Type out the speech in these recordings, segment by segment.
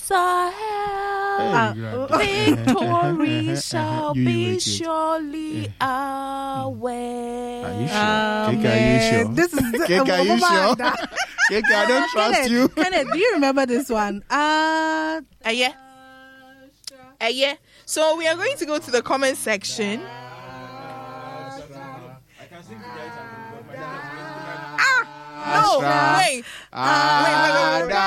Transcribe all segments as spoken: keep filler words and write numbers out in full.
are held, Hey, victory shall You- you be wait, wait. surely our way. Are you sure? Oh, Keke, are you man. sure? This is Keke, are you sure? Keke, I don't trust Kenneth, you. Kenneth, do you remember this one? Uh, Uh, yeah. Uh, yeah. So we are going to go to the comment section. No, Astra. wait. Uh, wait, wait, wait,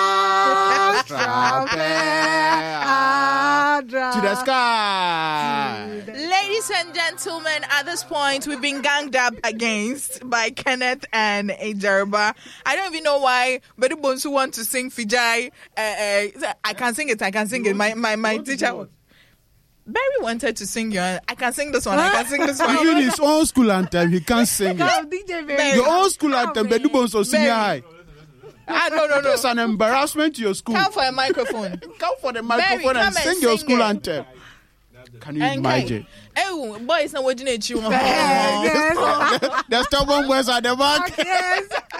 wait. To the sky. Ladies and gentlemen, at this point, we've been ganged up against by Kenneth and Ejerba. I don't even know why, but the ones who want to sing Fijai, uh, uh, I can sing it, I can sing it. My my, my teacher, Barry wanted to sing your, I can sing this one, I can sing this one. Even his own school anthem, he can't sing Go, it. D J Barry. Your own school anthem, Bedu Bonso senior high. Ah, no, no, no. That's an embarrassment to your school. Come for a microphone. Come for the Barry, microphone come and and sing your sing school it. anthem. Can you Okay. imagine? Oh, boys, now what do you need you? Yes. The stubborn boys at the back. Yes.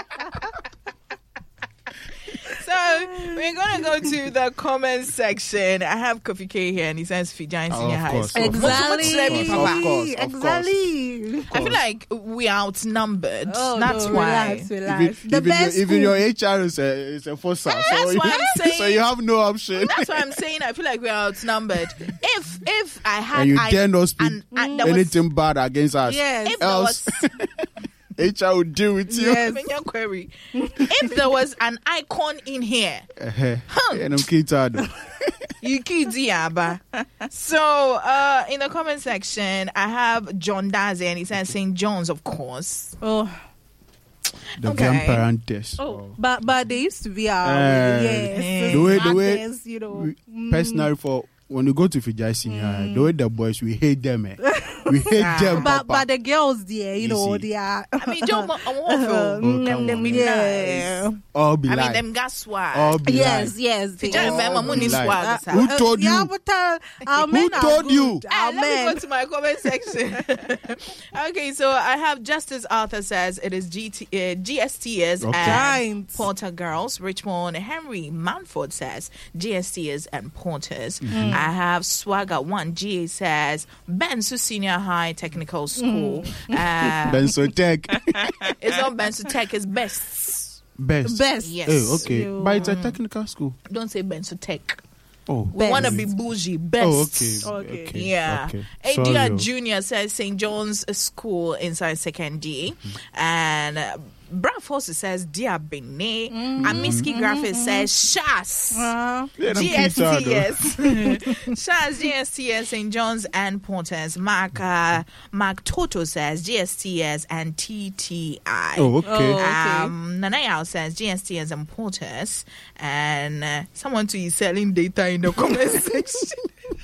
So we're gonna go to the comment section. I have Kofi K here, and he says Fijai Oh, Senior of High course, School. of course. Exactly. Of course, of course, of Exactly. I feel like we are outnumbered. Oh, That's no, why. Relax, relax. Even, the even, best your, even your school. H R is a, is a fossa. That's So, you, why I'm saying- so you have no option. That's why I'm saying I feel like we are outnumbered. If if I had And you I, dare not speak and, and there was, anything bad against us. Yes. if there Else, was H R will deal with you. Yes. Your query, if there was an icon in here, Uh-huh. And I'm kidding. you could diaba. So uh, in the comment section, I have John Daze, and he says Saint John's, of course. Oh, The Okay. grandparents. oh, but but they used to be our Uh, yes, the way- the way- mothers, you know. We- Mm. Personally, for when you go to Fijai Senior High, the way the boys, we hate them. Eh. We hate them. But Papa. but the girls there, you You know, see. they are. I mean, John, I'm Oh, awful. come them, them on. be Yeah. nice. All be I mean, like. them gas swag. All be Yes, like. yes. they Just are. remember, all money be like. swag. Uh, Who told yeah, you? but uh, our Who men are told good. you? Ah, Our let me men. go to my comment section. Okay, so I have Justice Arthur says it is G T, uh, G S Ters Okay. and Giants. Porter girls. Richmond Henry Manford says G S Ters and Porters. Mm-hmm. I have Swagger One G A says Bensu Senior High Technical School. Uh, Bensotech. it's not Bensu Tech, it's Best. Best. Best. Yes. Oh, okay. You- But it's a technical school. Don't say Bensu Tech. Oh. We Best. want to be bougie. Best. Oh, okay. Okay. Okay. Yeah. Okay. Adia Sorry, oh. Junior says Saint John's School inside second D. And uh, Brad Foster says Dia Bene. And Miski Graphics says Shas. Uh, Yeah, them G S kids are T S. Shas, G S T S, Saint John's and Porters. Mark, uh, Mark Toto says G S T S and T T I. Oh, okay. Oh. Okay. Um, Nanayao says G S T S and Porters. And uh, someone to is selling data in the comment section.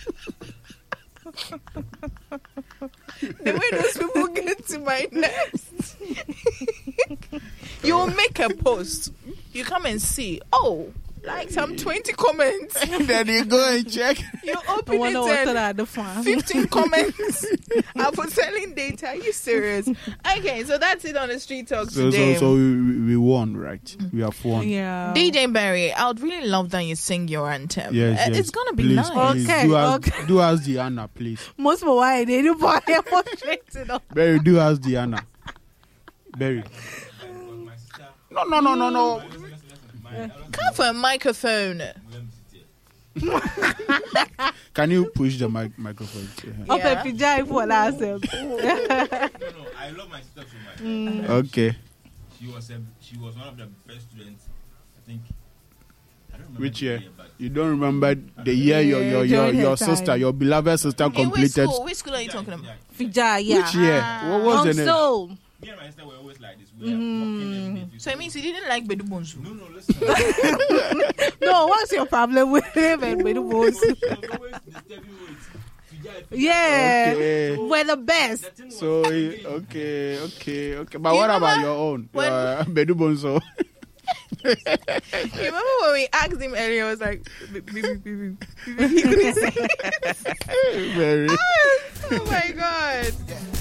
The way those people get to my nest. You'll make a post. You come and see. Oh, like some twenty comments. Then you go and check. You I open wonder it what and are the fun. fifteen comments. I'm for selling data. Are you serious? Okay, so that's it on the street talk So, today. so, so we, we won, right? We have won. Yeah. D J Barry, I would really love that you sing your anthem. Yes, Uh, yes. It's gonna be please, nice. Please. Okay, Do us, okay. do us Diana, please. Most of why they do buy a portrait, you know. Barry, do us Diana. Barry. No, no, no, no, no. Come for a microphone. Can you push the mic- microphone? Yeah. Up Yeah. a pijai for last. No, no, I love my sister so much. Okay. She was a, she was one of the best students. I think. I don't remember Which the year? year, but You don't remember the year your your your, during her your time. sister, your beloved sister In which completed. school? Which school are you talking about? yeah, Pijai, yeah. Which year? What was the name? Also, me and my sister were always like this. We were walking every day. So it means you didn't like Bedu Bonsu. No, no, listen. no, what's your problem with him and with the boss? She was always disturbing me with Fijai, Fijai. Yeah, Okay. we're the best. The thing was So every- okay, okay, okay. But You what about remember your own? when- Your, Bedu Bonso. You remember when we asked him earlier? I was like, "Beep, beep, beep, beep, beep." He couldn't say it. Very. Oh my god.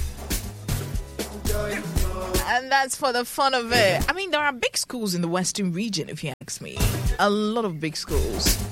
And that's for the fun of it. I mean, there are big schools in the Western region, if you ask me. A lot of big schools.